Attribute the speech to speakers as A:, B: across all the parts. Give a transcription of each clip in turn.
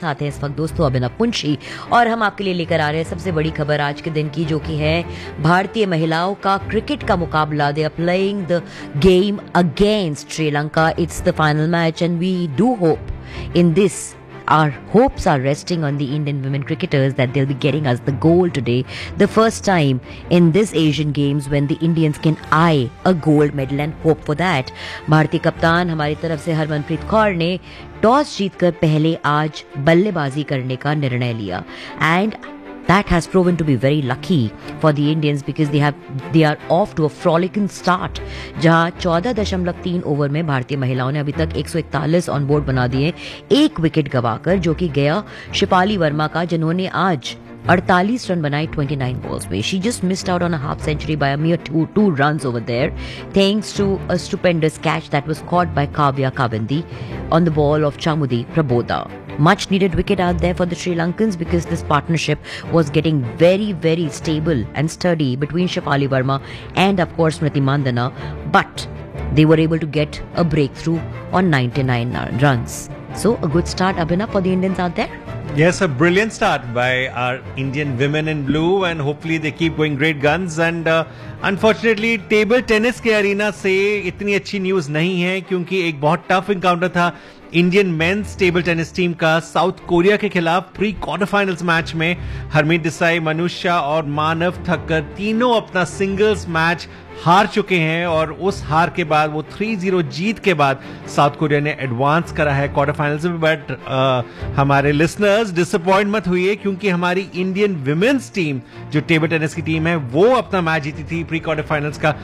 A: साथ हैं इस वक्त दोस्तों अभिनव पुंशी, और हम आपके लिए लेकर आ रहे हैं सबसे बड़ी खबर आज के दिन की, जो कि है भारतीय महिलाओं का क्रिकेट का मुकाबला. They are playing the game against Sri Lanka. It's the final match and we do hope in this. Our hopes are resting on the Indian women cricketers that they'll be getting us the gold today. The first time in this Asian Games when the Indians can eye a gold medal and hope for that. भारतीय कप्तान हमारी तरफ से हरमनप्रीत कौर ने toss जीतकर पहले आज बल्लेबाजी करने का निर्णय लिया. And that has proven to be very lucky for the Indians because they are off to a frolicking start. जहां 14.3 ओवर में भारतीय महिलाओं ने अभी तक 141 ऑन बोर्ड बना दिए, एक विकेट गवाकर, जो कि गया शिपाली वर्मा का, जिन्होंने आज 48 रन बनाए 29 बॉल्स में. She just missed out on a half century by a mere two runs over there, thanks to a stupendous catch that was caught by Kavya Kavindi on the ball of Chamudi Prabodha. Much needed wicket out there for the Sri Lankans because this partnership was getting very, very stable and sturdy between Shafali Verma and of course Smriti Mandhana, but they were able to get a breakthrough on 99 runs. So a good start, Abhinav, for the Indians out there.
B: Yes, a brilliant start by our Indian women in blue and hopefully they keep going great guns. And unfortunately table tennis के arena से इतनी अच्छी news नहीं है, क्योंकि एक बहुत tough encounter था Indian mains table tennis team का साउथ कोरिया के खिलाफ प्री क्वार्टर फाइनल्स मैच में. हरमीत देसाई, मनुष्या और मानव थक्कर तीनों अपना सिंगल्स मैच हार चुके हैं, और उस हार के बाद वो 3-0 जीत के बाद साउथ कोरिया ने एडवांस करा है क्वार्टर फाइनल्स में. बट हमारे लिसनर्स डिसअपॉइंट मत हुई, क्योंकि हमारी इंडियन विमेन्स टीम जो टेबल टेनिस की टीम है वो अपना मैच जीती थी प्री क्वार्टर फाइनल्स का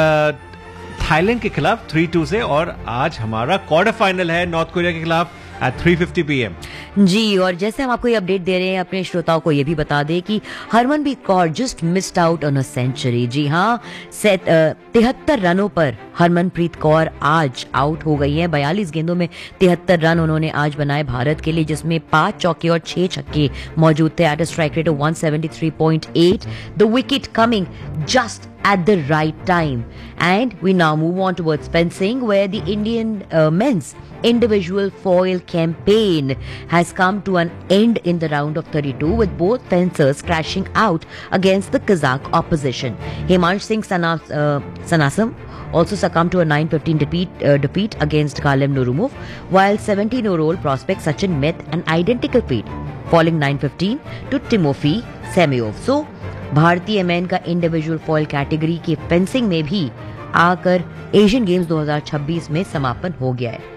B: थाईलैंड के खिलाफ 3-2 से, और आज हमारा क्वार्टर फाइनल है नॉर्थ कोरिया के खिलाफ at 3:50 PM.
A: जी, और जैसे हम आपको ये अपडेट दे रहे हैं, अपने श्रोताओं को ये भी बता दें कि Harmanpreet Kaur just missed out on a century. जी हाँ, 73 रनों पर हरमनप्रीत कौर आज आउट हो गई हैं. 42 गेंदों में 73 रन उन्होंने आज बनाए भारत के लिए, जिसमें 5 चौके और 6 छक्के मौजूद थे. At a strike rate of 173.8. The wicket coming just at the right time. And we now move on towards fencing, where the Indian men's individual foil campaign has come to an end in the round of 32, with both fencers crashing out against the Kazakh opposition. Himansh Singh Sanasam also succumbed to a 9-15 defeat against Khalem Nurumov, while 17-year-old prospect Sachin met an identical fate, falling 9-15 to Timofey Semyov. So भारतीय man का individual foil category के fencing में भी आकर Asian games 2026 में समापन हो गया है.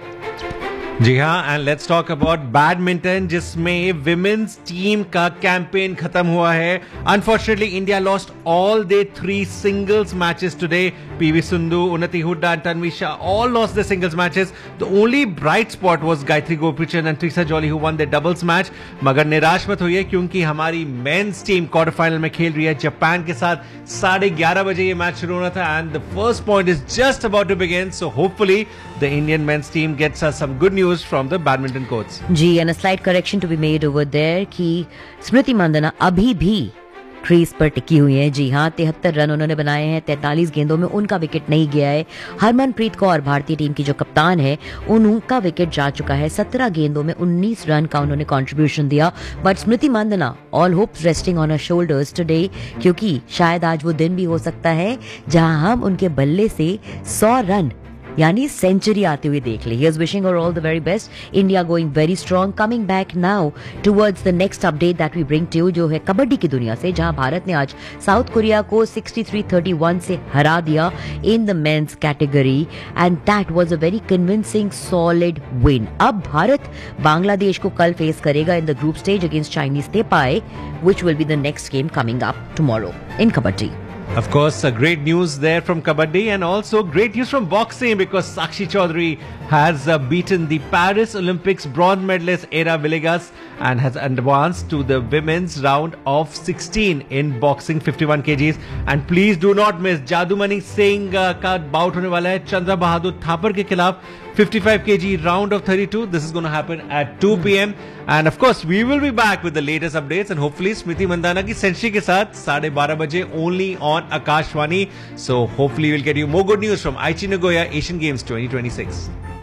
B: जी हाँ, and let's talk about badminton, जिसमें विमेन्स टीम का कैंपेन खत्म हुआ है. Unfortunately India lost all they 3 singles matches today. PV Sindhu, उन्नति Hooda and Tanvi Shah all lost their singles matches. The only bright spot was Gayatri Gopichand and Trisa Jolly who won their doubles match. मगर निराश मत होइए, क्योंकि हमारी men's team quarter final में खेल रही है जापान के साथ. 11:30 बजे ये मैच शुरू होना था, and the first point is just about to begin. So hopefully the Indian men's team gets us some good news from the badminton coach.
A: Ji, and a slight correction to be made over there कि स्मृति मंदाना अभी भी crease पर टिकी हुई है. जी हाँ, 73 run उन्होंने बनाए हैं. 43 गेंदों में उनका विकेट नहीं गया है. हरमनप्रीत कौर भारतीय टीम की जो कप्तान है, उनका विकेट जा चुका है. 17 गेंदों में 19 रन का उन्होंने कंट्रीब्यूशन दिया. But Smriti Mandanna all hopes resting on her shoulders today, क्योंकि शायद आज वो दिन भी हो सकता है जहां हम उनके बल्ले से 100 रन यानी सेंचुरी आते हुए देख ले. He is wishing her all the very best. India going very strong. Coming back now towards the next update that we bring to you, जो है कबड्डी की दुनिया से, जहां भारत ने आज साउथ कोरिया को 63-31 से हरा दिया in the men's category, and that was a very convincing solid win. अब भारत बांग्लादेश को कल फेस करेगा in the group stage against Chinese Taipei, which will be the next game coming up tomorrow in kabaddi.
B: Of course, great news there from Kabaddi, and also great news from boxing, because Sakshi Chaudhary has beaten the Paris Olympics bronze medalist Era Villegas and has advanced to the women's round of 16 in boxing 51 kgs. And please do not miss Jadumani Singh का bout होने वाला है चंद्रा बहादुर थापर के खिलाफ 55 kg round of 32. This is going to happen at 2 PM. And of course, we will be back with the latest updates, and hopefully Smriti Mandhana की century के साथ 12:30 बजे only on Akashvani. So hopefully we'll get you more good news from Aichi Nagoya Asian Games 2026.